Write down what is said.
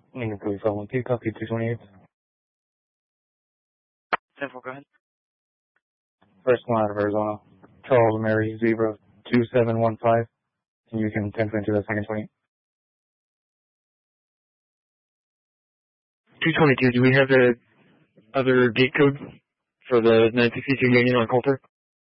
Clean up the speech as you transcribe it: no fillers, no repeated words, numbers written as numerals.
Lincoln Police Level 1, copy 228. 10-4, go ahead. First one out of Arizona, Charles Mary Zebra 2715, and you can 10 into the second 20. 222, do we have the other gate code for the 962 Union on Coulter?